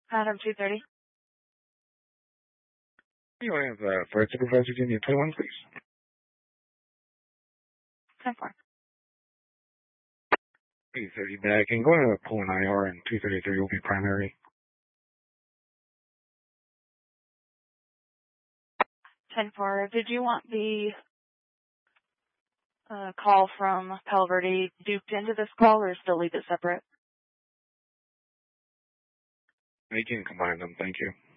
Adam 230. You have Fire Supervisor, give me a 21, please. 10-4. 230 back, and go ahead and pull an IR, and 233 will be primary. 10-4. Did you want the call from Palo Verde duped into this call, or still leave it separate? You can combine them, thank you.